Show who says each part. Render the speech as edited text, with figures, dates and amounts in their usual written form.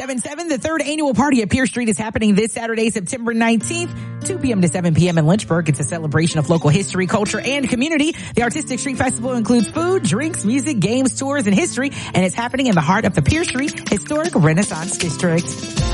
Speaker 1: 97.7, the third annual party at Pierce Street is happening this Saturday, September 19th, 2 p.m. to 7 p.m. in Lynchburg. It's a celebration of local history, culture, and community. The Artistic Street Festival includes food, drinks, music, games, tours, and history, and it's happening in the heart of the Pierce Street Historic Renaissance District.